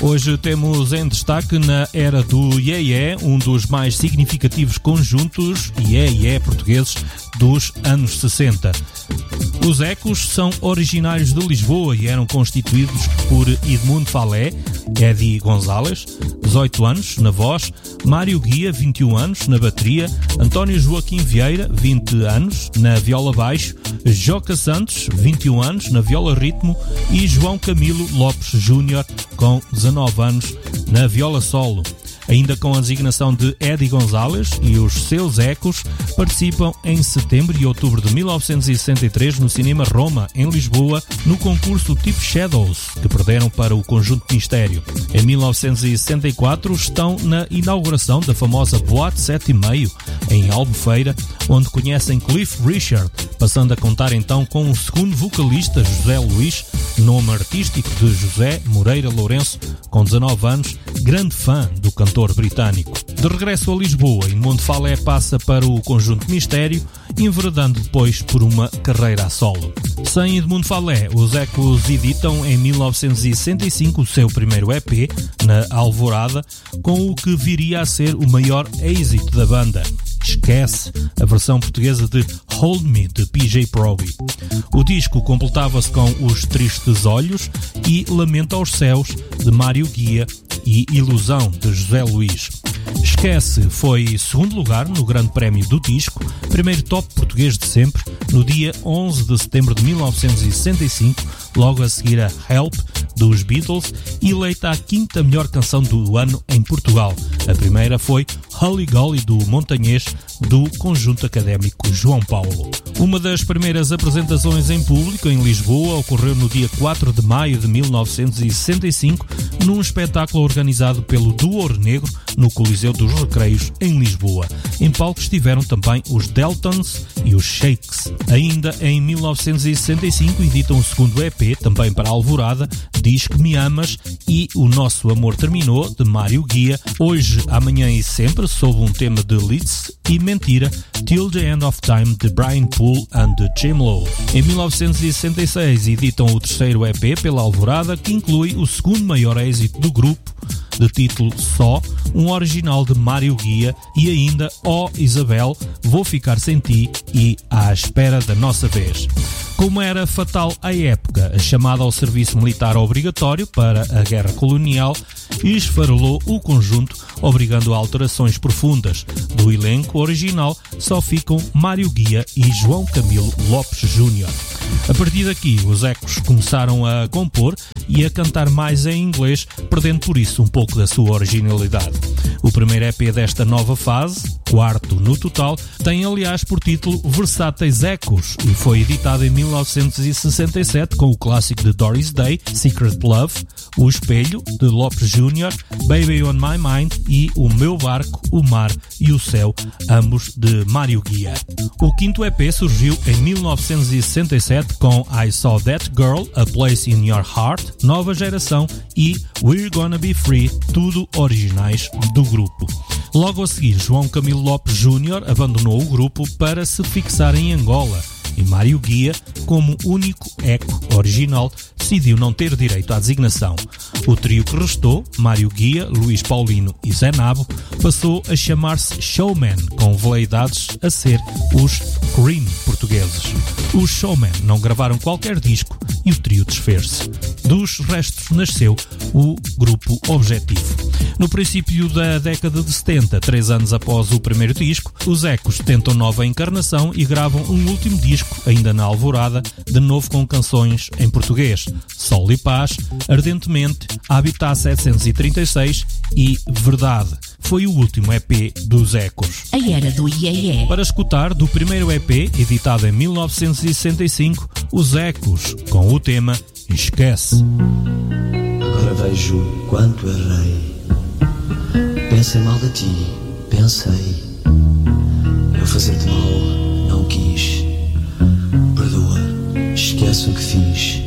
Hoje temos em destaque na era do iê-iê, um dos mais significativos conjuntos iê-iê portugueses dos anos 60. Os Ecos são originários de Lisboa e eram constituídos por Edmundo Falé, Eddie Gonzalez, 18 anos, na voz, Mário Guia, 21 anos, na bateria, António Joaquim Vieira, 20 anos, na viola baixo, Joca Santos, 21 anos, na viola ritmo e João Camilo Lopes Júnior, com 19 anos, na viola solo. Ainda com a designação de Eddie Gonzalez e os seus Ecos, participam em setembro e outubro de 1963 no Cinema Roma, em Lisboa, no concurso Tipo Shadows, que perderam para o Conjunto Mistério. Em 1964 estão na inauguração da famosa Boate 7,5, em Albufeira, onde conhecem Cliff Richard, passando a contar então com o segundo vocalista, José Luís, nome artístico de José Moreira Lourenço, com 19 anos, grande fã do cantor britânico. De regresso a Lisboa, Edmundo Falé passa para o Conjunto Mistério, enveredando depois por uma carreira a solo. Sem Edmundo Falé, os Ecos editam em 1965 o seu primeiro EP, na Alvorada, com o que viria a ser o maior êxito da banda. Esquece, a versão portuguesa de Hold Me, de PJ Proby. O disco completava-se com Os Tristes Olhos e Lamento aos Céus, de Mário Guia, e Ilusão, de José Luís. Esquece foi segundo lugar no Grande Prémio do Disco, primeiro top português de sempre, no dia 11 de setembro de 1965, logo a seguir a Help, dos Beatles, e eleita a quinta melhor canção do ano em Portugal. A primeira foi Holly Golly, do Montanhês, do Conjunto Académico João Paulo. Uma das primeiras apresentações em público em Lisboa ocorreu no dia 4 de maio de 1965, num espetáculo organizado pelo Duor Negro, no Coliseu dos Recreios, em Lisboa. Em palco estiveram também os Deltons e os Shakes. Ainda em 1965 editam o segundo EP, também para a Alvorada, Diz que Me Amas e O Nosso Amor Terminou, de Mário Guia, Hoje, Amanhã e Sempre, sob um tema de Leeds, e Mentira, Till the End of Time, de Brian Poole and Jim Lowe. Em 1966 editam o terceiro EP pela Alvorada, que inclui o segundo maior êxito do grupo, de título Só, um original de Mário Guia, e ainda Oh Isabel, Vou Ficar Sem Ti e À Espera da Nossa Vez. Como era fatal à época a chamada ao serviço militar obrigatório para a guerra colonial, esfarelou o conjunto, obrigando a alterações profundas. Do elenco original só ficam Mário Guia e João Camilo Lopes Júnior. A partir daqui, os Ecos começaram a compor e a cantar mais em inglês, perdendo por isso um pouco da sua originalidade. O primeiro EP desta nova fase, quarto no total, tem aliás por título Versáteis Ecos e foi editado em 1967 com o clássico de Doris Day, Secret Love, O Espelho, de Lopes Júnior, Baby on My Mind e O Meu Barco, o Mar e o Céu, ambos de Mário Guia. O quinto EP surgiu em 1967 com I Saw That Girl, A Place in Your Heart, Nova Geração e We're Gonna Be Free, tudo originais do grupo. Logo a seguir, João Camilo Lopes Júnior abandonou o grupo para se fixar em Angola, e Mário Guia, como único eco original, decidiu não ter direito à designação. O trio que restou, Mário Guia, Luís Paulino e Zé Nabo, passou a chamar-se Showman, com veleidades a ser os Cream portugueses. Os Showman não gravaram qualquer disco e o trio desfez-se. Dos restos nasceu o grupo Objetivo. No princípio da década de 70, 3 anos após o primeiro disco, os Ecos tentam nova encarnação e gravam um último disco, ainda na Alvorada, de novo com canções em português: Sol e Paz, Ardentemente, Habitat 736 e Verdade. Foi o último EP dos Ecos. A era do iê-iê. Para escutar do primeiro EP, editado em 1965, os Ecos, com o tema Esquece. Agora vejo quanto errei. Pensei mal de ti, pensei. Eu fazer-te mal não quis. Perdoa, esquece o que fiz.